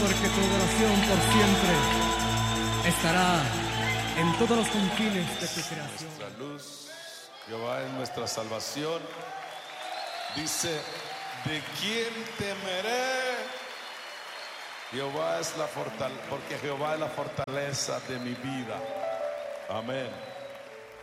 porque tu adoración por siempre estará en todos los confines de tu creación. Nuestra luz, Jehová es nuestra salvación. Dice, ¿de quién temeré? Jehová es la fortaleza, porque Jehová es la fortaleza de mi vida. Amén.